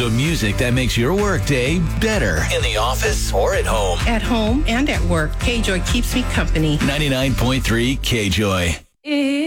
The music that makes your workday better in the office or at home. At home and at work, K-Joy keeps me company. 99.3 K-Joy.